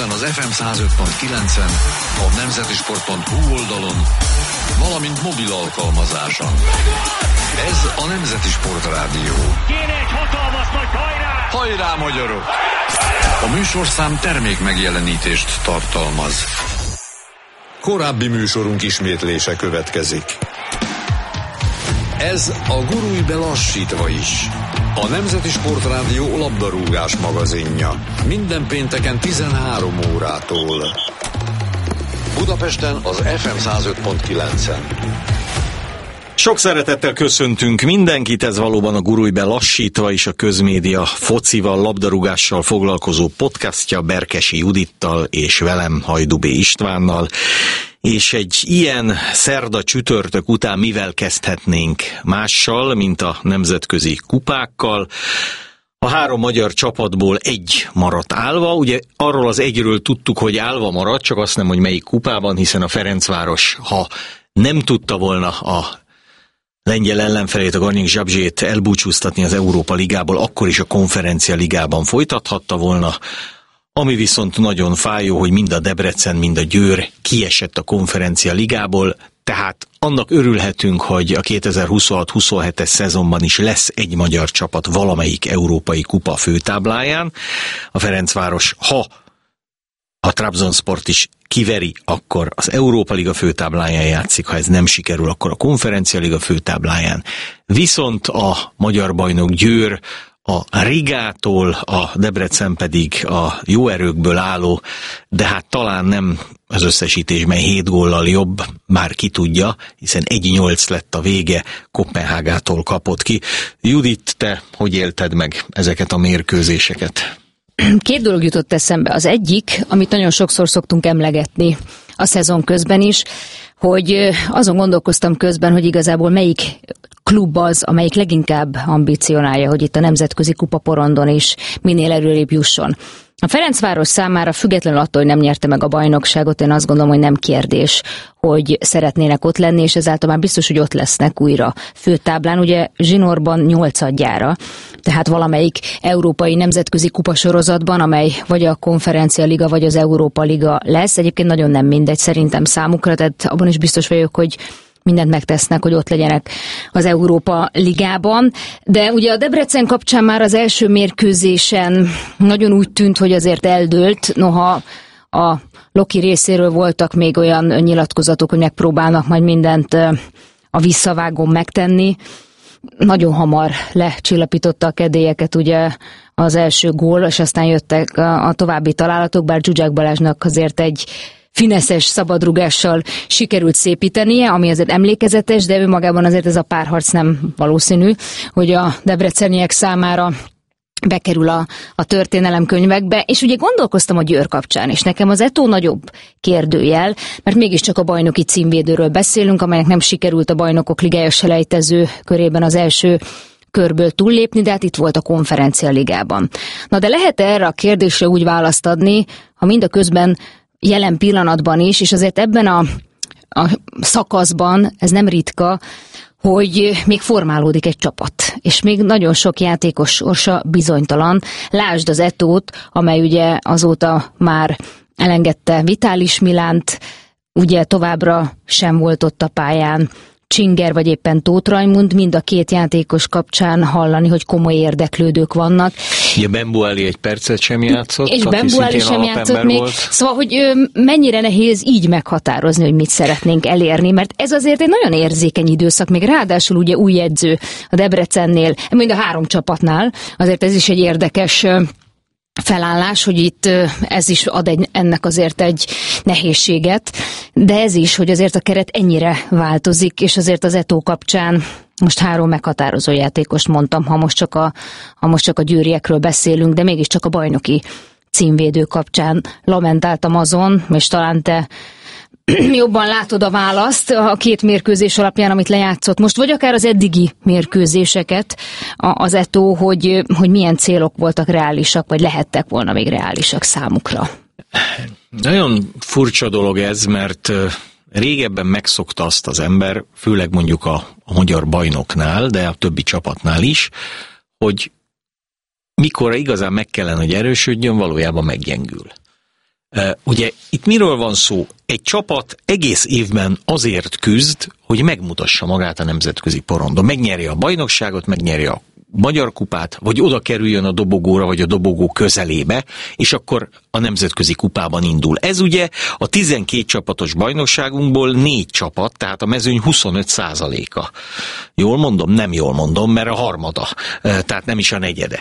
Budapesten az FM 105.9-en, a nemzetisport.hu oldalon, valamint mobil alkalmazáson. Ez a Nemzeti Sportrádió. Kéne egy hatalmas nagy hajrá! Hajrá, magyarok! A műsorszám termék megjelenítést tartalmaz. Korábbi műsorunk ismétlése következik. Ez a Gurulj be lassítva is. A Nemzeti Sportrádió labdarúgás magazinja. Minden pénteken 13 órától. Budapesten az FM 105.9-en. Sok szeretettel köszöntünk mindenkit, ez valóban a Gurulj be lassítva is, a közmédia focival, labdarúgással foglalkozó podcastja Berkesi Judittal és velem, Hajdú B. Istvánnal. És egy ilyen szerda csütörtök után mivel kezdhetnénk mással, mint a nemzetközi kupákkal. A 3 magyar csapatból egy maradt állva, ugye arról az egyről tudtuk, hogy állva maradt, csak azt nem, hogy melyik kupában, hiszen a Ferencváros, ha nem tudta volna a lengyel ellenfelét, a Garnyik Zsabzsét elbúcsúztatni az Európa Ligából, akkor is a Konferencia Ligában folytathatta volna. Ami viszont nagyon fájó, hogy mind a Debrecen, mind a Győr kiesett a Konferencia Ligából, tehát annak örülhetünk, hogy a 2026-27-es szezonban is lesz egy magyar csapat valamelyik európai kupa főtábláján. A Ferencváros, ha a Trabzonsport is kiveri, akkor az Európa Liga főtábláján játszik, ha ez nem sikerül, akkor a Konferencia Liga főtábláján. Viszont a magyar bajnok Győr a Rigától, a Debrecen pedig a jó erőkből álló, de hát talán nem az összesítésben 7 góllal jobb, bár ki tudja, hiszen 1-8 lett a vége, Koppenhágától kapott ki. Judit, te hogy élted meg ezeket a mérkőzéseket? 2 dolog jutott eszembe. Az egyik, amit nagyon sokszor szoktunk emlegetni a szezon közben is, hogy azon gondolkoztam közben, hogy igazából melyik klub az, amelyik leginkább ambicionálja, hogy itt a nemzetközi kupaporondon is minél előrébb jusson. A Ferencváros számára függetlenül attól, hogy nem nyerte meg a bajnokságot, én azt gondolom, hogy nem kérdés, hogy szeretnének ott lenni, és ezáltal már biztos, hogy ott lesznek újra főtáblán. Ugye zsinórban 8-adjára, tehát valamelyik európai nemzetközi kupasorozatban, amely vagy a Konferencia Liga, vagy az Európa Liga lesz. Egyébként nagyon nem mindegy szerintem számukra, tehát abban is biztos vagyok, hogy mindent megtesznek, hogy ott legyenek az Európa Ligában. De ugye a Debrecen kapcsán már az első mérkőzésen nagyon úgy tűnt, hogy azért eldőlt, noha a Loki részéről voltak még olyan nyilatkozatok, hogy megpróbálnak majd mindent a visszavágón megtenni. Nagyon hamar lecsillapította a kedélyeket ugye az első gól, és aztán jöttek a további találatok, bár Zsuzsák Balázsnak azért egy fineszes szabadrugással sikerült szépítenie, ami azért emlékezetes, de ő magában azért ez a párharc nem valószínű, hogy a debreceniek számára bekerül a történelemkönyvekbe, és ugye gondolkoztam a Győr kapcsán, és nekem az Eto'o nagyobb kérdőjel, mert mégiscsak a bajnoki címvédőről beszélünk, amelynek nem sikerült a Bajnokok Ligája selejtező körében az első körből túllépni, de hát itt volt a Konferencia Ligában. Na de lehet erre a kérdésre úgy választ adni, ha mindaközben jelen pillanatban is, és azért ebben a szakaszban, ez nem ritka, hogy még formálódik egy csapat, és még nagyon sok játékos sorsa bizonytalan. Lásd az Eto'ót, amely ugye azóta már elengedte Vitális Milánt, ugye továbbra sem volt ott a pályán Csinger vagy éppen Tóth Rajmund, mind a 2 játékos kapcsán hallani, hogy komoly érdeklődők vannak. Ugye Bembuali egy percet sem játszott, és Bembuali sem játszott még. Volt. Szóval, hogy mennyire nehéz így meghatározni, hogy mit szeretnénk elérni, mert ez azért egy nagyon érzékeny időszak, még ráadásul ugye új edző a Debrecennél, mind a 3 csapatnál, azért ez is egy érdekes felállás, hogy itt ez is ad ennek azért egy nehézséget, de ez is, hogy azért a keret ennyire változik, és azért az Eto'o kapcsán most 3 meghatározó játékost mondtam, ha most csak a győriekről beszélünk, de mégiscsak a bajnoki címvédő kapcsán lamentáltam azon, és talán te jobban látod a választ a 2 mérkőzés alapján, amit lejátszott most, vagy akár az eddigi mérkőzéseket az Eto'o, hogy milyen célok voltak reálisak, vagy lehettek volna még reálisak számukra. Nagyon furcsa dolog ez, mert régebben megszokta azt az ember, főleg mondjuk a magyar bajnoknál, de a többi csapatnál is, hogy mikor igazán meg kellene, hogy erősödjön, valójában meggyengül. Ugye itt miről van szó? Egy csapat egész évben azért küzd, hogy megmutassa magát a nemzetközi porondon. Megnyeri a bajnokságot, megnyeri a Magyar Kupát, vagy oda kerüljön a dobogóra, vagy a dobogó közelébe, és akkor a nemzetközi kupában indul. Ez ugye a 12 csapatos bajnokságunkból 4 csapat, tehát a mezőny 25%-a. Jól mondom? Nem jól mondom, mert a harmada, tehát nem is a negyede.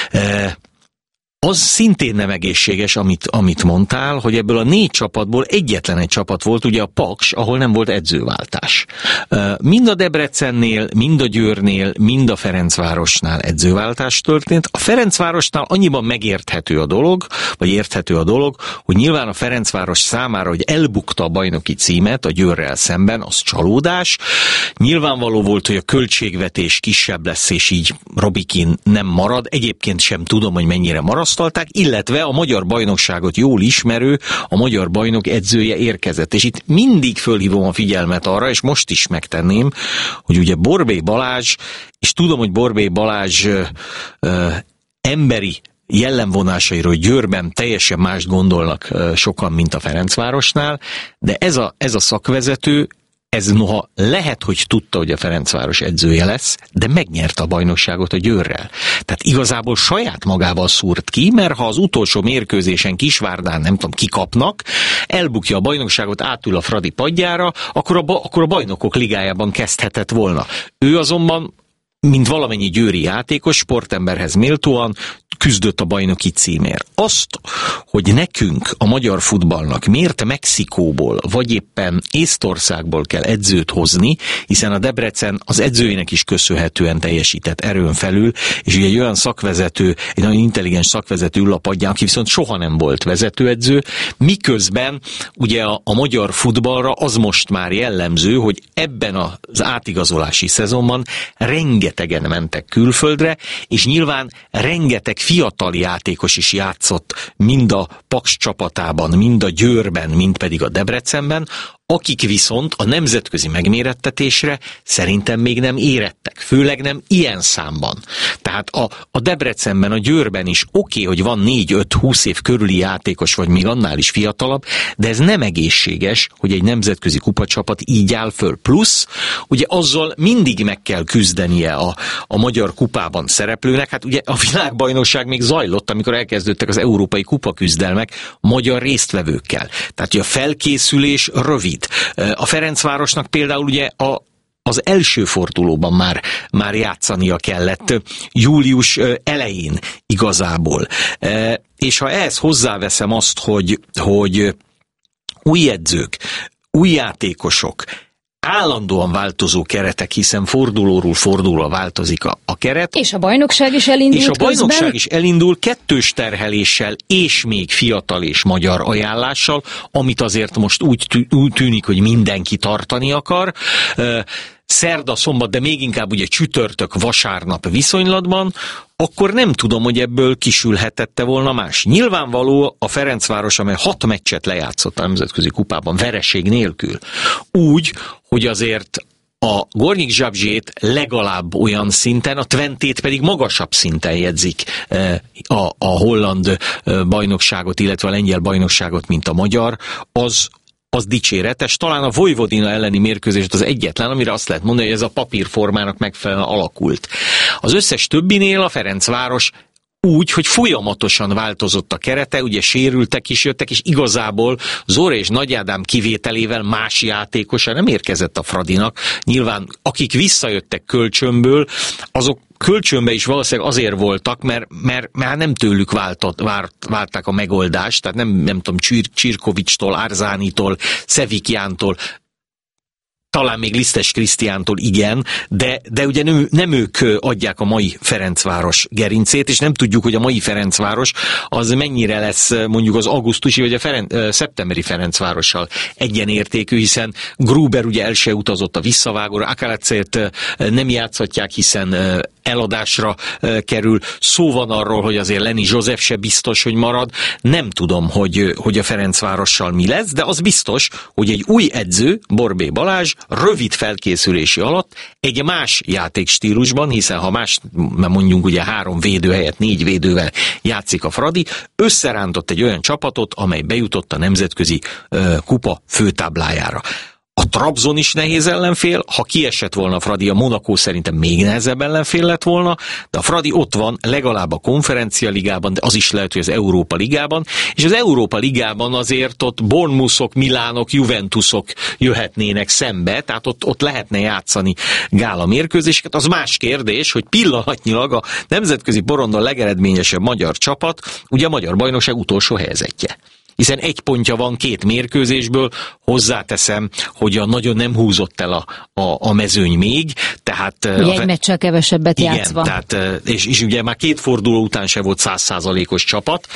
Az szintén nem egészséges, amit mondtál, hogy ebből a 4 csapatból egyetlen egy csapat volt, ugye a Paks, ahol nem volt edzőváltás. Mind a Debrecennél, mind a Győrnél, mind a Ferencvárosnál edzőváltás történt. A Ferencvárosnál annyiban megérthető a dolog, vagy érthető a dolog, hogy nyilván a Ferencváros számára, hogy elbukta a bajnoki címet a Győrrel szemben, az csalódás. Nyilvánvaló volt, hogy a költségvetés kisebb lesz, és így Robikin nem marad. Egyébként sem tudom, hogy mennyire marad, illetve a magyar bajnokságot jól ismerő, a magyar bajnok edzője érkezett. És itt mindig fölhívom a figyelmet arra, és most is megtenném, hogy ugye Borbély Balázs, és tudom, hogy Borbély Balázs emberi jellemvonásairól Győrben teljesen mást gondolnak sokan, mint a Ferencvárosnál, de ez a szakvezető, ez noha lehet, hogy tudta, hogy a Ferencváros edzője lesz, de megnyerte a bajnokságot a Győrrel. Tehát igazából saját magával szúrt ki, mert ha az utolsó mérkőzésen Kisvárdán, nem tudom, kikapnak, elbukja a bajnokságot, átül a Fradi padjára, akkor a bajnokok ligájában kezdhetett volna. Ő azonban, mint valamennyi győri játékos, sportemberhez méltóan küzdött a bajnoki címért. Azt, hogy nekünk, a magyar futballnak miért Mexikóból, vagy éppen Észtországból kell edzőt hozni, hiszen a Debrecen az edzőjének is köszönhetően teljesített erőn felül, és ugye egy olyan szakvezető, egy nagyon intelligens szakvezető ül a padján, aki viszont soha nem volt vezetőedző, miközben ugye a magyar futballra az most már jellemző, hogy ebben az átigazolási szezonban rengetegen mentek külföldre, és nyilván rengeteg fiatal játékos is játszott mind a Paks csapatában, mind a Győrben, mind pedig a Debrecenben, akik viszont a nemzetközi megmérettetésre szerintem még nem érettek, főleg nem ilyen számban. Tehát a Debrecenben, a Győrben is oké, hogy van 4-5-20 év körüli játékos, vagy még annál is fiatalabb, de ez nem egészséges, hogy egy nemzetközi kupacsapat így áll föl. Plusz, ugye azzal mindig meg kell küzdenie a magyar kupában szereplőnek, hát ugye a világbajnokság még zajlott, amikor elkezdődtek az európai kupaküzdelmek magyar résztvevőkkel. Tehát ugye a felkészülés rövid. A Ferencvárosnak például ugye az első fordulóban már játszania kellett július elején igazából. És ha ehhez hozzáveszem azt, hogy új edzők, új játékosok, állandóan változó keretek, hiszen fordulóról fordulóra változik a keret. És a bajnokság is elindult. És a bajnokság is elindul kettős terheléssel, és még fiatal és magyar ajánlással, amit azért most úgy tűnik, hogy mindenki tartani akar. Szerda, szombat, de még inkább ugye csütörtök, vasárnap viszonylatban, akkor nem tudom, hogy ebből kisülhetette volna más. Nyilvánvaló a Ferencváros, amely 6 meccset lejátszott a nemzetközi kupában vereség nélkül. Úgy, hogy azért a Gornik Zabrze legalább olyan szinten, a Twentét pedig magasabb szinten jegyzik a holland bajnokságot, illetve a lengyel bajnokságot, mint a magyar, az dicséretes. Talán a Vojvodina elleni mérkőzés az egyetlen, amire azt lehet mondani, hogy ez a papírformának megfelelően alakult. Az összes többinél a Ferencváros úgy, hogy folyamatosan változott a kerete, ugye sérültek is jöttek, és igazából Zore és Nagy Ádám kivételével más játékosa nem érkezett a Fradinak. Nyilván akik visszajöttek kölcsönből, azok kölcsönbe is valószínűleg azért voltak, mert nem tőlük várták a megoldást, tehát nem tudom, Csirkovicstól, Árzánitól, Szevikjántól, talán még Lisztes Krisztiántól igen, de ugye nem ők adják a mai Ferencváros gerincét, és nem tudjuk, hogy a mai Ferencváros az mennyire lesz mondjuk az augusztusi vagy a szeptemberi Ferencvárossal egyenértékű, hiszen Gruber ugye el se utazott a visszavágóra, Akalacét nem játszhatják, hiszen eladásra kerül. Szó van arról, hogy azért Lenny Joseph se biztos, hogy marad. Nem tudom, hogy a Ferencvárossal mi lesz, de az biztos, hogy egy új edző, Borbély Balázs, rövid felkészülési alatt egy más játékstílusban, hiszen ha más, mondjuk ugye 3 védő helyett 4 védővel játszik a Fradi, összerántott egy olyan csapatot, amely bejutott a nemzetközi kupa főtáblájára. A Trabzon is nehéz ellenfél, ha kiesett volna a Fradi, a Monaco szerintem még nehezebb ellenfél lett volna, de a Fradi ott van legalább a Konferencia Ligában, de az is lehet, hogy az Európa Ligában, és az Európa Ligában azért ott Bournemouthok, Milánok, Juventusok jöhetnének szembe, tehát ott lehetne játszani gála mérkőzéseket. Az más kérdés, hogy pillanatnyilag a nemzetközi porondon legeredményesebb magyar csapat, ugye a magyar bajnokság utolsó helyzetje. Hiszen 1 pontja van 2 mérkőzésből, hozzáteszem, hogy a nagyon nem húzott el a mezőny még, tehát... Ugye egy meccsel kevesebbet igen, játszva. Tehát, és ugye már 2 forduló után se volt 100%-os csapat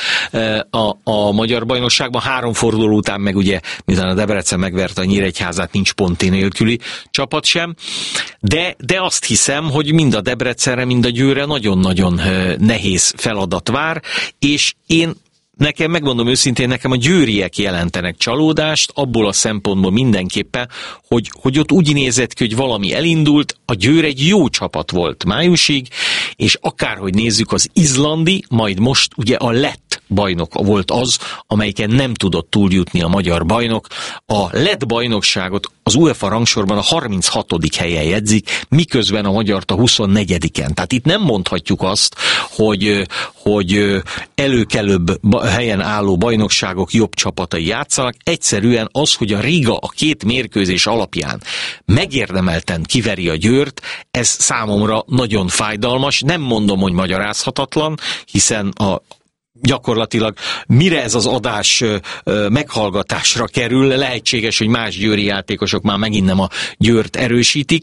a magyar bajnokságban, 3 forduló után meg ugye, miután a Debrecen megverte a Nyíregyházát, nincs ponti nélküli csapat sem, de azt hiszem, hogy mind a Debrecenre, mind a Győrre nagyon-nagyon nehéz feladat vár, és nekem, megmondom őszintén, nekem a győriek jelentenek csalódást, abból a szempontból mindenképpen, hogy ott úgy nézett ki, hogy valami elindult, a Győr egy jó csapat volt májusig, és akárhogy nézzük, az izlandi, majd most ugye a lett bajnok volt az, amelyiken nem tudott túljutni a magyar bajnok. A lett bajnokságot az UEFA rangsorban a 36. helyen jegyzik, miközben a magyart a 24-en. Tehát itt nem mondhatjuk azt, hogy előkelőbb helyen álló bajnokságok jobb csapatai játszanak. Egyszerűen az, hogy a Riga a 2 mérkőzés alapján megérdemelten kiveri a Győrt, ez számomra nagyon fájdalmas. Nem mondom, hogy magyarázhatatlan, hiszen gyakorlatilag mire ez az adás meghallgatásra kerül, lehetséges, hogy más győri játékosok már megint nem a Győrt erősítik,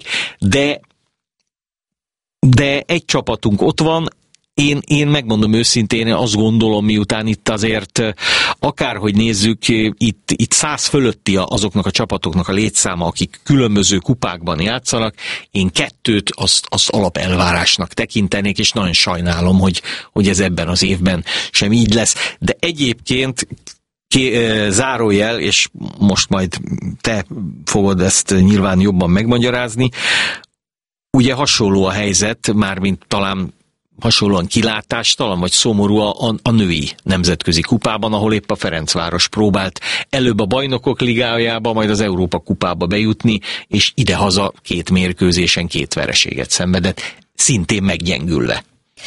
de egy csapatunk ott van. Én megmondom őszintén, azt gondolom, miután itt azért akárhogy nézzük, itt 100 fölötti azoknak a csapatoknak a létszáma, akik különböző kupákban játszanak, én 2-t azt alapelvárásnak tekintenék, és nagyon sajnálom, hogy ez ebben az évben sem így lesz. De egyébként zárójel, és most majd te fogod ezt nyilván jobban megmagyarázni, ugye hasonló a helyzet, mármint talán hasonlóan kilátástalan vagy szomorú a női nemzetközi kupában, ahol épp a Ferencváros próbált előbb a Bajnokok Ligájába, majd az Európa kupába bejutni, és idehaza 2 mérkőzésen 2 vereséget szenvedett, szintén meggyengülve.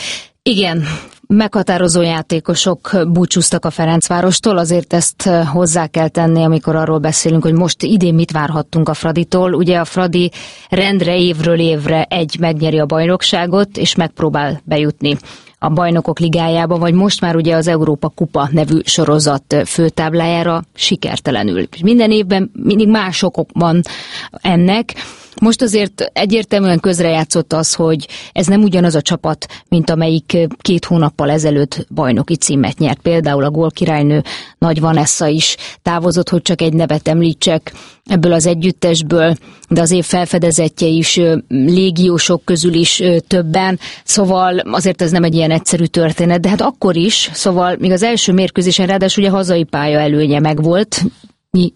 Igen, meghatározó játékosok búcsúztak a Ferencvárostól, azért ezt hozzá kell tenni, amikor arról beszélünk, hogy most idén mit várhattunk a Fraditól. Ugye a Fradi rendre évről évre megnyeri a bajnokságot, és megpróbál bejutni a Bajnokok Ligájába, vagy most már ugye az Európa Kupa nevű sorozat főtáblájára sikertelenül. Minden évben mindig más okok van ennek. Most azért egyértelműen közrejátszott az, hogy ez nem ugyanaz a csapat, mint amelyik 2 hónappal ezelőtt bajnoki címet nyert. Például a gólkirálynő Nagy Vanessa is távozott, hogy csak egy nevet említsek ebből az együttesből, de az év felfedezetje is légiósok közül is többen, szóval azért ez nem egy ilyen egyszerű történet, de hát akkor is, szóval még az első mérkőzésen ráadásul ugye hazai pálya előnye megvolt, mi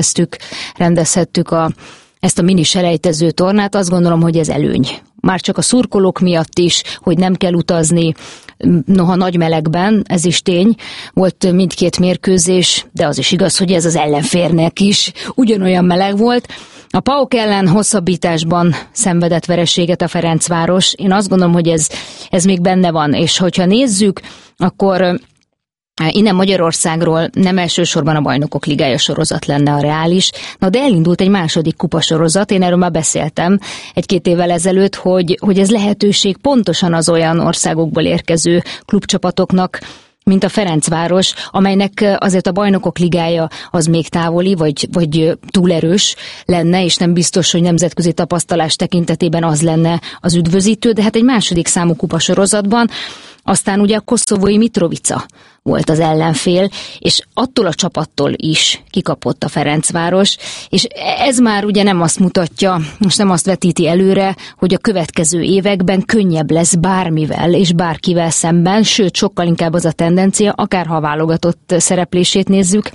rendezhettük ezt a mini selejtező tornát, azt gondolom, hogy ez előny. Már csak a szurkolók miatt is, hogy nem kell utazni, noha nagy melegben, ez is tény, volt mindkét mérkőzés, de az is igaz, hogy ez az ellenférnek is ugyanolyan meleg volt. A PAOK ellen hosszabbításban szenvedett vereséget a Ferencváros. Én azt gondolom, hogy ez még benne van, és hogyha nézzük, akkor innen Magyarországról nem elsősorban a Bajnokok Ligája sorozat lenne a reális, de elindult egy második kupasorozat, én erről már beszéltem 1-2 évvel ezelőtt, hogy ez lehetőség pontosan az olyan országokból érkező klubcsapatoknak, mint a Ferencváros, amelynek azért a Bajnokok Ligája az még távoli, vagy túl erős lenne, és nem biztos, hogy nemzetközi tapasztalás tekintetében az lenne az üdvözítő, de hát egy második számú kupasorozatban Aztán ugye a koszovói Mitrovica volt az ellenfél, és attól a csapattól is kikapott a Ferencváros, és ez már ugye nem azt mutatja, most nem azt vetíti előre, hogy a következő években könnyebb lesz bármivel és bárkivel szemben, sőt, sokkal inkább az a tendencia, akár ha a válogatott szereplését nézzük,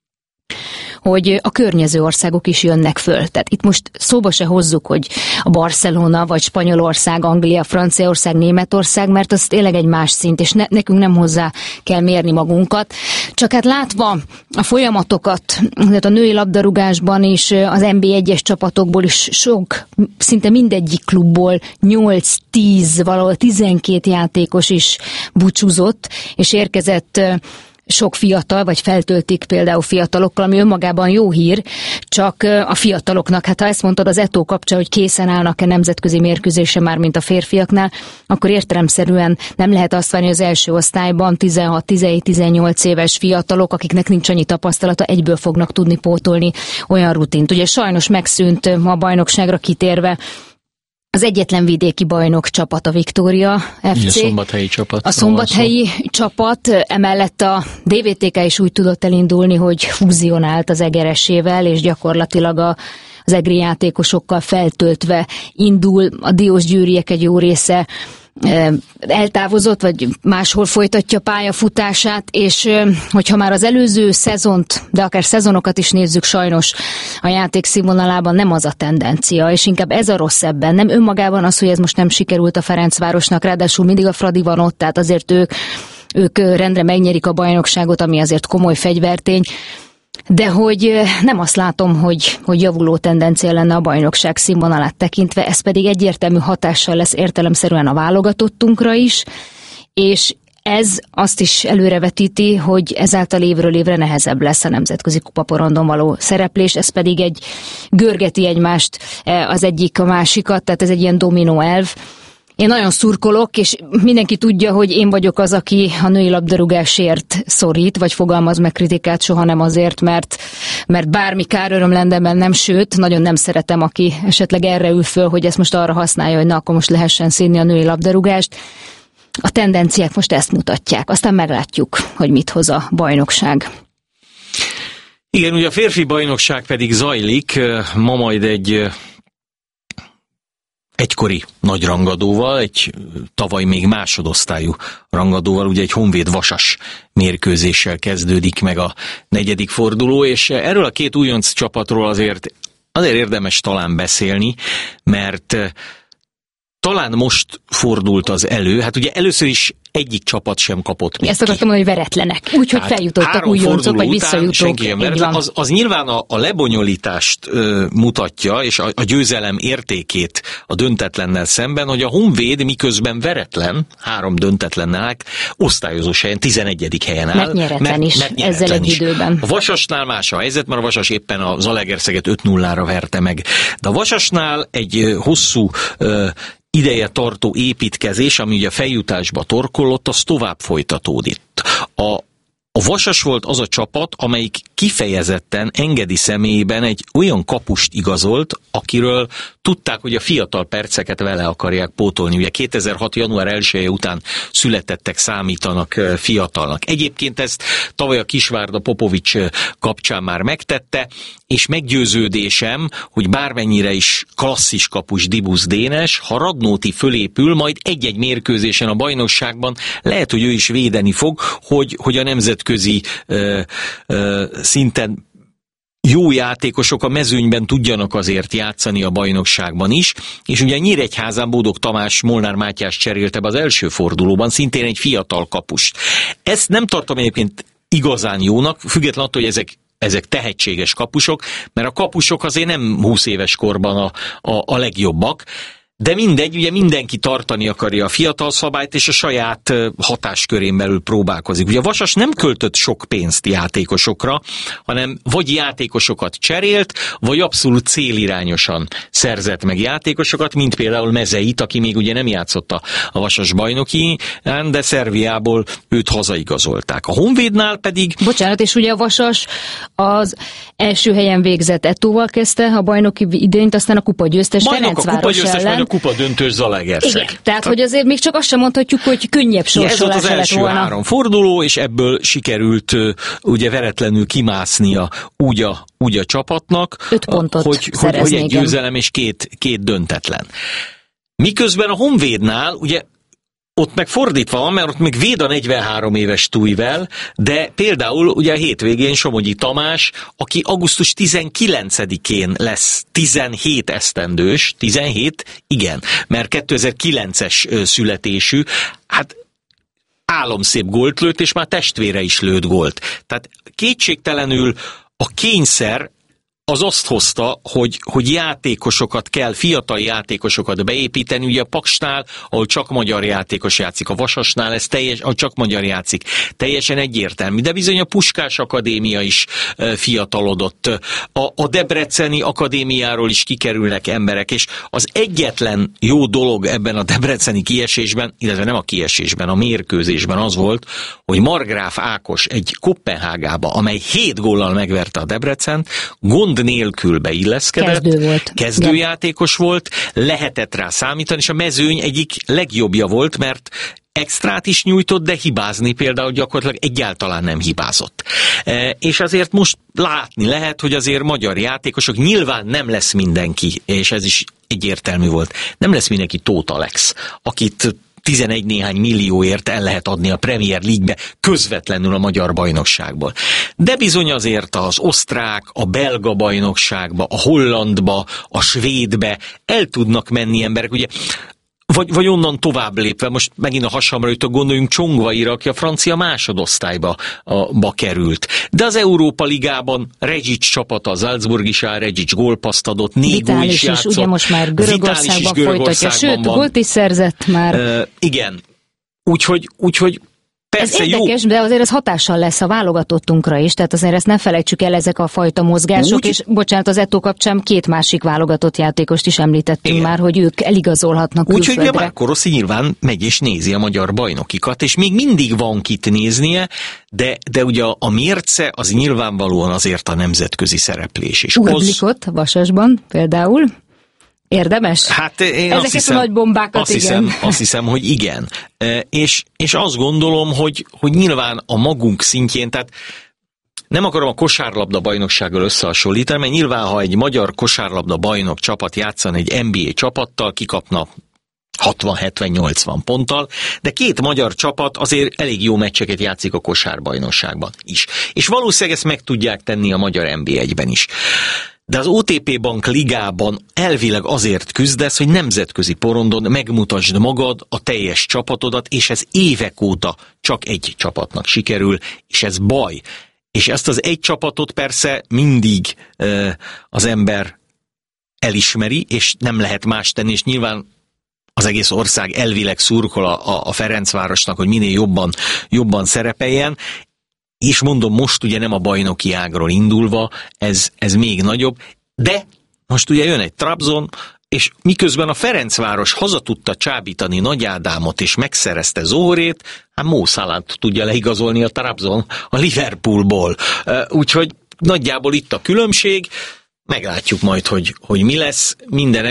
hogy a környező országok is jönnek föl. Tehát itt most szóba se hozzuk, hogy a Barcelona, vagy Spanyolország, Anglia, Franciaország, Németország, mert az tényleg egy más szint, és nekünk nem hozzá kell mérni magunkat. Csak hát látva a folyamatokat, a női labdarúgásban is, az NB1-es csapatokból is sok, szinte mindegyik klubból 8-10, valahol 12 játékos is búcsúzott, és érkezett sok fiatal, vagy feltöltik például fiatalokkal, ami önmagában jó hír, csak a fiataloknak, hát ha ezt mondtad az Eto'o kapcsán, hogy készen állnak-e nemzetközi mérkőzésre már, mint a férfiaknál, akkor értelemszerűen nem lehet azt várni, hogy az első osztályban 16-17-18 éves fiatalok, akiknek nincs annyi tapasztalata, egyből fognak tudni pótolni olyan rutint. Ugye sajnos megszűnt a bajnokságra kitérve az egyetlen vidéki bajnok csapat, a Viktória FC. A szombathelyi csapat. A szombathelyi csapat, emellett a DVTK is úgy tudott elindulni, hogy fúzionált az Egeresével, és gyakorlatilag az egri játékosokkal feltöltve indul. A diósgyőriek egy jó része eltávozott, vagy máshol folytatja pályafutását, és hogyha már az előző szezont, de akár szezonokat is nézzük, sajnos a játék színvonalában nem az a tendencia, és inkább ez a rossz ebben. Nem önmagában az, hogy ez most nem sikerült a Ferencvárosnak, ráadásul mindig a Fradi van ott, tehát azért ők rendre megnyerik a bajnokságot, ami azért komoly fegyvertény, de hogy nem azt látom, hogy javuló tendencia lenne a bajnokság színvonalát tekintve, ez pedig egyértelmű hatással lesz értelemszerűen a válogatottunkra is, és ez azt is előrevetíti, hogy ezáltal évről évre nehezebb lesz a nemzetközi kupaporondon való szereplés, ez pedig görgeti egymást az egyik a másikat, tehát ez egy ilyen dominó elv. Én nagyon szurkolok, és mindenki tudja, hogy én vagyok az, aki a női labdarúgásért szorít, vagy fogalmaz meg kritikát, soha nem azért, mert bármi káröröm lenne bennem, sőt, nagyon nem szeretem, aki esetleg erre ül föl, hogy ezt most arra használja, hogy na, akkor most lehessen színni a női labdarúgást. A tendenciák most ezt mutatják, aztán meglátjuk, hogy mit hoz a bajnokság. Igen, ugye a férfi bajnokság pedig zajlik, ma majd egy egykori nagy rangadóval, egy tavaly még másodosztályú rangadóval, ugye egy Honvéd-Vasas mérkőzéssel kezdődik meg a 4. forduló, és erről a két újonc csapatról azért érdemes talán beszélni, mert talán most fordult az elő, hát ugye először is egyik csapat sem kapott még ezt akartam mondani, hogy veretlenek. Úgyhogy feljutottak újoncok, vagy visszajutók. Az nyilván a lebonyolítást mutatja, és a győzelem értékét a döntetlennel szemben, hogy a Honvéd miközben veretlen, 3 döntetlennel osztályozós helyen, 11. helyen áll. Mert nyeretlen is, ezzel egy időben. A Vasasnál más a helyzet, mert a Vasas éppen a Zalaegerszeget 5-0-ra verte meg. De a Vasasnál egy hosszú ideje tartó építkezés, ami ugye a feljutásba torkollott, az tovább folytatódik. A Vasas volt az a csapat, amelyik kifejezetten Engedi személyében egy olyan kapust igazolt, akiről tudták, hogy a fiatal perceket vele akarják pótolni. Ugye 2006. január 1-e után születettek számítanak fiatalnak. Egyébként ezt tavaly a Kisvárda Popovics kapcsán már megtette, és meggyőződésem, hogy bármennyire is klasszis kapus Dibusz Dénes, ha Radnóti fölépül, majd egy-egy mérkőzésen a bajnokságban lehet, hogy ő is védeni fog, hogy a nemzetközi szinten jó játékosok a mezőnyben tudjanak azért játszani a bajnokságban is, és ugye Nyíregyházán Bódog Tamás Molnár Mátyás cserélte be az első fordulóban, szintén egy fiatal kapust. Ezt nem tartom egyébként igazán jónak, függetlenül attól, hogy ezek tehetséges kapusok, mert a kapusok azért nem 20 éves korban a legjobbak, de mindegy, ugye mindenki tartani akarja a fiatal szabályt, és a saját hatáskörén belül próbálkozik. Ugye a Vasas nem költött sok pénzt játékosokra, hanem vagy játékosokat cserélt, vagy abszolút célirányosan szerzett meg játékosokat, mint például Mezeit, aki még ugye nem játszott a Vasas bajnoki, de Szerbiából őt hazaigazolták. A Honvédnál pedig... Bocsánat, és ugye a Vasas az első helyen végzett Eto'val kezdte a bajnoki idényt, aztán a kupagyőztes Ferencváros ellen. kupa döntős Zalaegerszeg. Igen, tehát hogy azért még csak azt sem mondhatjuk, hogy könnyebb sorsolás lett volna. Ez volt az első 3 forduló, és ebből sikerült ugye veretlenül kimásznia úgy a csapatnak, 5 pontot hogy egy győzelem és két döntetlen. Miközben a Honvédnál ugye ott meg fordítva van, mert ott még véd a 43 éves Tújvel, de például ugye a hétvégén Somogyi Tamás, aki augusztus 19-én lesz 17 esztendős, 17? Igen, mert 2009-es születésű, hát álomszép gólt lőtt, és már testvére is lőtt gólt. Tehát kétségtelenül a kényszer az azt hozta, hogy játékosokat kell, fiatal játékosokat beépíteni, ugye a Paksnál, ahol csak magyar játékos játszik, a Vasasnál ez ahol csak magyar játszik, teljesen egyértelmű, de bizony a Puskás Akadémia is fiatalodott, a Debreceni Akadémiáról is kikerülnek emberek, és az egyetlen jó dolog ebben a debreceni kiesésben, illetve nem a kiesésben, a mérkőzésben az volt, hogy Margráf Ákos egy Koppenhágába, amely 7 góllal megverte a Debrecent, gond nélkül beilleszkedett, kezdőjátékos volt, lehetett rá számítani, és a Mezőny egyik legjobbja volt, mert extrát is nyújtott, de hibázni például gyakorlatilag egyáltalán nem hibázott. És azért most látni lehet, hogy azért magyar játékosok, nyilván nem lesz mindenki, és ez is egyértelmű volt, nem lesz mindenki Tóth Alex, akit 11 néhány millióért el lehet adni a Premier League-be közvetlenül a magyar bajnokságból. De bizony azért az osztrák, a belga bajnokságba, a hollandba, a svédbe el tudnak menni emberek, ugye, vagy onnan tovább lépve, most megint a hasamra jutok, gondoljunk Csongvaira, aki a francia másodosztályba került. De az Európa Ligában Regic csapata, az Salzburg is áll, Regic gólpaszt adott, Négó is játszott. Ugye most már Görögországban folytatja, sőt, gólt is szerzett már. Igen, úgyhogy persze ez érdekes, de azért ez hatással lesz a válogatottunkra is, tehát azért ezt ne felejtsük el, ezek a fajta mozgások, és bocsánat, az Eto'o kapcsán 2 másik válogatott játékost is említettünk már, hogy ők eligazolhatnak külföldre. Úgyhogy a Márko Rossi nyilván megy és nézi a magyar bajnokikat, és még mindig van kit néznie, de ugye a mérce az nyilvánvalóan azért a nemzetközi szereplés is. Urblikot Vasasban például. Érdemes? Hát én ezeket a nagy bombákat, azt hiszem, hogy igen. És azt gondolom, hogy nyilván a magunk szintjén, tehát nem akarom a kosárlabda bajnoksággal összehasonlítani, mert nyilván, ha egy magyar kosárlabda bajnok csapat játszana egy NBA csapattal, kikapna 60-70-80 ponttal, de 2 magyar csapat azért elég jó meccseket játszik a kosárbajnokságban is. És valószínűleg ezt meg tudják tenni a magyar NB1-ben is. De az OTP Bank ligában elvileg azért küzdesz, hogy nemzetközi porondon megmutasd magad, a teljes csapatodat, és ez évek óta csak egy csapatnak sikerül, és ez baj. És ezt az egy csapatot persze mindig az ember elismeri, és nem lehet más tenni, és nyilván az egész ország elvileg szurkol a Ferencvárosnak, hogy minél jobban szerepeljen, és mondom, most ugye nem a bajnoki ágról indulva, ez még nagyobb, de most ugye jön egy Trabzon, és miközben a Ferencváros haza tudta csábítani Nagy Ádámot, és megszerezte Zohrét, hát Mo Salát tudja leigazolni a Trabzon a Liverpoolból. Úgyhogy nagyjából itt a különbség, meglátjuk majd, hogy mi lesz. Minden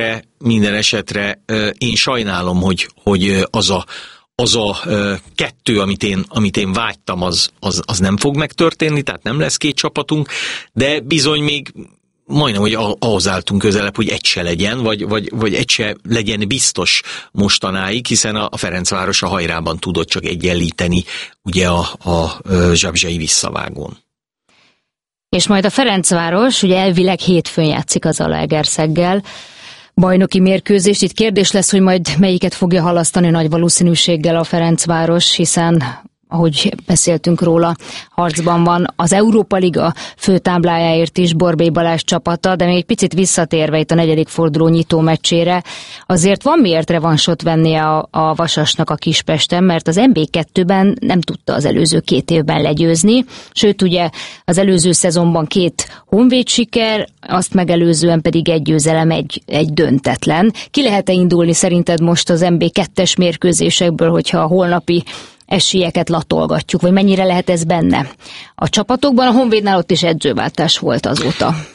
esetre én sajnálom, hogy az a 2, amit én vágytam, az nem fog megtörténni, tehát nem lesz 2 csapatunk, de bizony még majdnem, hogy ahhoz álltunk közelebb, hogy egy se legyen, vagy egy se legyen biztos mostanáig, hiszen a Ferencváros a hajrában tudott csak egyenlíteni ugye a zsabzsai visszavágón. És majd a Ferencváros ugye elvileg hétfőn játszik az Zalaegerszeggel bajnoki mérkőzést. Itt kérdés lesz, hogy majd melyiket fogja halasztani nagy valószínűséggel a Ferencváros, hiszen ahogy beszéltünk róla, harcban van az Európa Liga főtáblájáért is Borbély Balázs csapata, de még egy picit visszatérve itt a 4. forduló nyitó meccsére, azért van miért revansot vennie a Vasasnak a Kispesten, mert az NB2-ben nem tudta az előző 2 évben legyőzni, sőt ugye az előző szezonban 2 honvéd siker, azt megelőzően pedig egy győzelem, egy döntetlen. Ki lehet-e indulni szerinted most az NB2-es mérkőzésekből, hogyha a holnapi esélyeket latolgatjuk, vagy mennyire lehet ez benne? A csapatokban, a Honvédnál ott is edzőváltás volt azóta.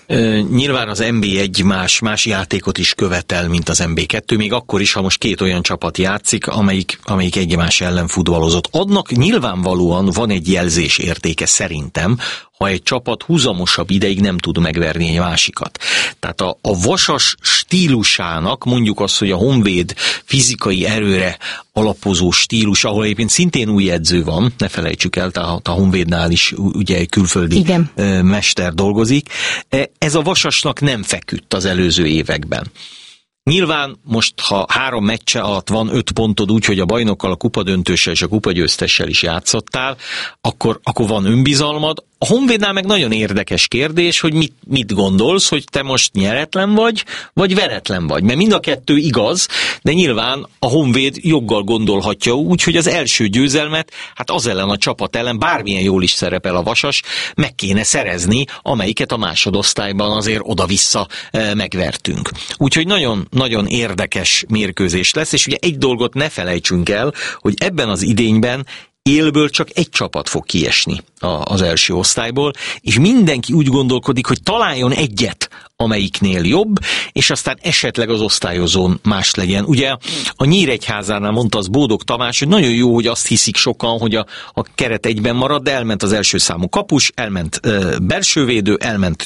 Nyilván az NB1 más játékot is követel, mint az NB2, még akkor is, ha most két olyan csapat játszik, amelyik egymás ellen futballozott. Adnak nyilvánvalóan van egy jelzés értéke szerintem, ha egy csapat húzamosabb ideig nem tud megverni egy másikat. Tehát a Vasas stílusának, mondjuk azt, hogy a Honvéd fizikai erőre alapozó stílus, ahol egyébként szintén új edző van, ne felejtsük el, tehát a Honvédnál is ugye egy külföldi igen. Mester dolgozik. Ez a Vasasnak nem feküdt az előző években. Nyilván most, ha 3 meccse alatt van 5 pontod úgy, hogy a bajnokkal, a kupadöntőssel és a kupagyőztessel is játszottál, akkor van önbizalmad. A Honvédnál meg nagyon érdekes kérdés, hogy mit gondolsz, hogy te most nyeretlen vagy veretlen vagy. Mert mind a kettő igaz, de nyilván a Honvéd joggal gondolhatja úgy, hogy az első győzelmet, hát az ellen a csapat ellen, bármilyen jól is szerepel a Vasas, meg kéne szerezni, amelyiket a másodosztályban azért oda-vissza megvertünk. Úgyhogy nagyon, nagyon érdekes mérkőzés lesz, és ugye egy dolgot ne felejtsünk el, hogy ebben az idényben élből csak egy csapat fog kiesni az első osztályból, és mindenki úgy gondolkodik, hogy találjon egyet, amelyiknél jobb, és aztán esetleg az osztályozón más legyen. Ugye a Nyíregyházánál mondta az Bódog Tamás, hogy nagyon jó, hogy azt hiszik sokan, hogy a keret egyben marad, de elment az első számú kapus, elment belsővédő, elment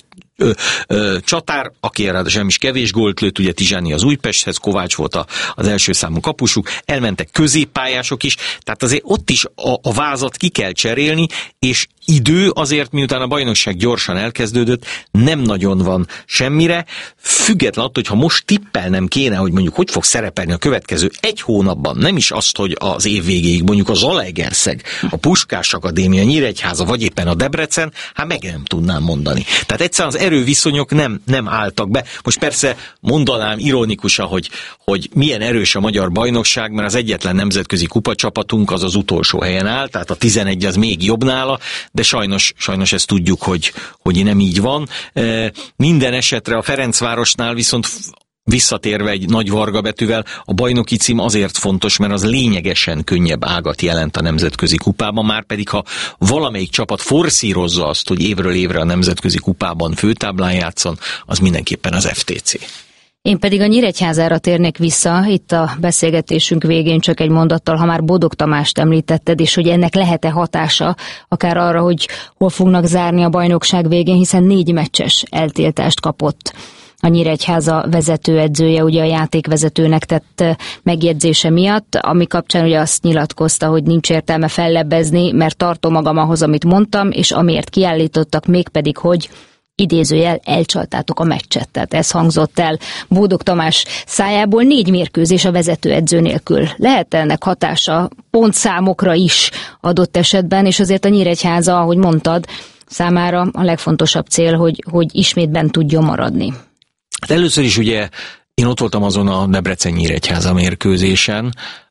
csatár, aki ráadásul nem is kevés gólt lőtt, ugye Tizsáni az Újpesthez, Kovács volt az első számú kapusuk, elmentek középpályások is, tehát azért ott is a vázat ki kell cserélni, és idő azért, miután a bajnokság gyorsan elkezdődött, nem nagyon van semmire, független attól, hogyha most tippelnem kéne, hogy mondjuk hogy fog szerepelni a következő 1 hónapban, nem is azt, hogy az év végéig mondjuk a Zalaegerszeg, a Puskás Akadémia, Nyíregyháza, vagy éppen a Debrecen, hát meg nem tudnám mondani. Tehát egyszerűen az erőviszonyok nem álltak be. Most persze mondanám ironikusan, hogy milyen erős a magyar bajnokság, mert az egyetlen nemzetközi kupacsapatunk az utolsó helyen áll, tehát a 11 az még jobb nála, de sajnos ezt tudjuk, hogy nem így van. Minden esetre a Ferencvárosnál viszont visszatérve egy nagy varga betűvel, a bajnoki cím azért fontos, mert az lényegesen könnyebb ágat jelent a nemzetközi kupában, már pedig ha valamelyik csapat forszírozza azt, hogy évről évre a nemzetközi kupában főtáblán játszon, az mindenképpen az FTC. Én pedig a Nyíregyházára térnék vissza, itt a beszélgetésünk végén csak egy mondattal, ha már Bódog Tamást említetted, és hogy ennek lehet-e hatása akár arra, hogy hol fognak zárni a bajnokság végén, hiszen 4 meccses eltiltást kapott a Nyíregyháza vezetőedzője, ugye a játékvezetőnek tett megjegyzése miatt, ami kapcsán ugye azt nyilatkozta, hogy nincs értelme fellebbezni, mert tartom magam ahhoz, amit mondtam, és amiért kiállítottak, mégpedig, hogy idézőjel elcsaltátok a meccset. Tehát ez hangzott el Bódog Tamás szájából, 4 mérkőzés a vezetőedző nélkül. Lehet ennek hatása pontszámokra is adott esetben, és azért a Nyíregyháza, ahogy mondtad, számára a legfontosabb cél, hogy ismét bent tudjon maradni. Hát először is ugye én ott voltam azon a Debrecen-Nyíregyháza mérkőzésen,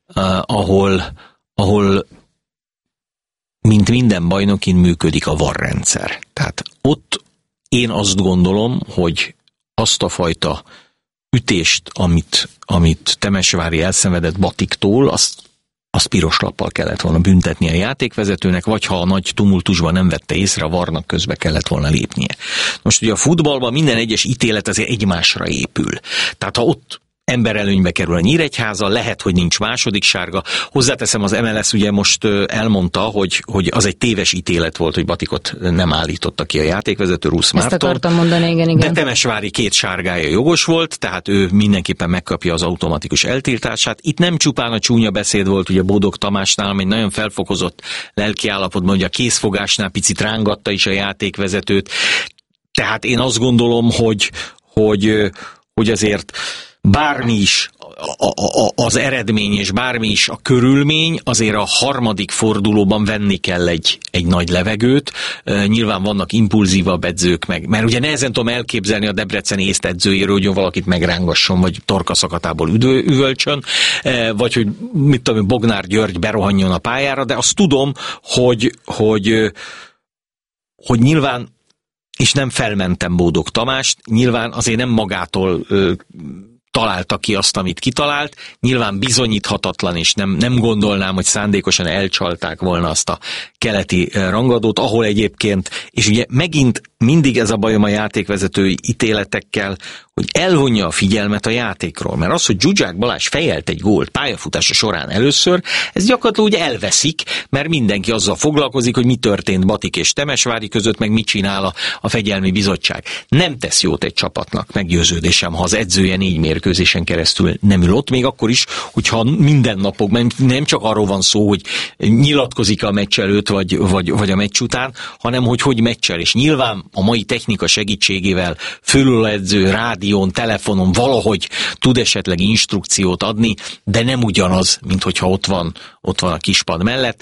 ahol mint minden bajnokin működik a VAR rendszer. Tehát ott én azt gondolom, hogy azt a fajta ütést, amit Temesvári elszenvedett Batiktól, azt piros lappal kellett volna büntetni a játékvezetőnek, vagy ha a nagy tumultusban nem vette észre, a VAR-nak közbe kellett volna lépnie. Most ugye a futballban minden egyes ítélet azért egymásra épül. Tehát ha ott emberelőnybe kerül a Nyíregyháza, lehet, hogy nincs második sárga. Hozzáteszem, az MLS ugye most elmondta, hogy az egy téves ítélet volt, hogy Batikot nem állította ki a játékvezető, Rusz Márton. Ezt akartam mondani, igen. De Temesvári 2 sárgája jogos volt, tehát ő mindenképpen megkapja az automatikus eltiltását. Itt nem csupán a csúnya beszéd volt, ugye Bódog Tamásnál, ami nagyon felfokozott lelkiállapotban, ugye a kézfogásnál picit rángatta is a játékvezetőt. Tehát én azt gondolom, hogy azért bármi is az eredmény és bármi is a körülmény, azért a harmadik fordulóban venni kell egy nagy levegőt. Nyilván vannak impulzívabb edzők meg, mert ugye nehezen tudom elképzelni a Debreceni észt edzőjéről, hogy valakit megrángasson, vagy torkaszakatából üvölcsön, vagy hogy mit tudom, Bognár György berohanjon a pályára, de azt tudom, hogy nyilván, és nem felmentem Bódog Tamást, nyilván azért nem magától találta ki azt, amit kitalált. Nyilván bizonyíthatatlan, és nem gondolnám, hogy szándékosan elcsalták volna azt a keleti rangadót, ahol egyébként, és ugye megint mindig ez a bajom a játékvezetői ítéletekkel, hogy elvonja a figyelmet a játékról. Mert az, hogy Zsuzsák Balázs fejelt egy gólt pályafutása során először, ez gyakorlatilag úgy elveszik, mert mindenki azzal foglalkozik, hogy mi történt Batik és Temesvári között, meg mit csinál a fegyelmi bizottság. Nem tesz jót egy csapatnak, meggyőződésem, ha az edzője 4 mérkőzésen keresztül nem ül ott, még akkor is, hogyha minden napokban nem csak arról van szó, hogy nyilatkozik a meccs előtt, vagy a meccs után, hanem hogy meccsel. És nyilván a mai technika segítségével fölüledző, rádión, telefonon valahogy tud esetleg instrukciót adni, de nem ugyanaz, mint hogyha ott van a kispad mellett.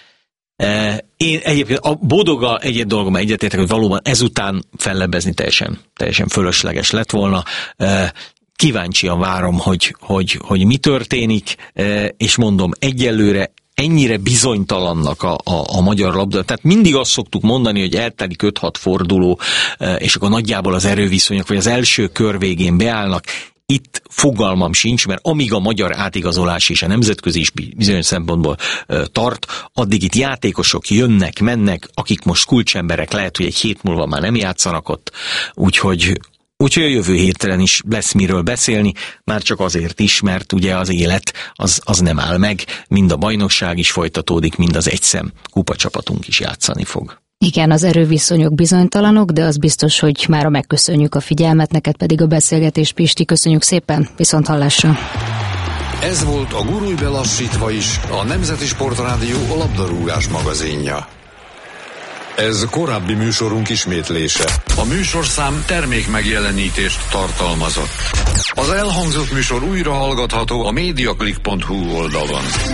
Én egyébként a Bódoggal egy dolgom egyetértek, hogy valóban ezután fellebbezni teljesen fölösleges lett volna. Kíváncsian várom, hogy mi történik, és mondom, egyelőre ennyire bizonytalannak a magyar labda. Tehát mindig azt szoktuk mondani, hogy eltelik 5-6 forduló, és akkor nagyjából az erőviszonyok, vagy az első kör végén beállnak. Itt fogalmam sincs, mert amíg a magyar átigazolás és a nemzetközi is bizonyos szempontból tart, addig itt játékosok jönnek, mennek, akik most kulcsemberek, lehet, hogy egy hét múlva már nem játszanak ott, úgyhogy a jövő héten is lesz miről beszélni, már csak azért is, mert ugye az élet az nem áll meg, mind a bajnokság is folytatódik, mind az egyszem kupacsapatunk is játszani fog. Igen, az erőviszonyok bizonytalanok, de az biztos, hogy mára megköszönjük a figyelmet, neked pedig a beszélgetés, Pisti, köszönjük szépen, viszont hallásra. Ez volt a Gurulj be lassítva is, a Nemzeti Sportrádió labdarúgás magazinja. Ez korábbi műsorunk ismétlése. A műsorszám termék megjelenítést tartalmazott. Az elhangzott műsor újra hallgatható a mediaclick.hu oldalon.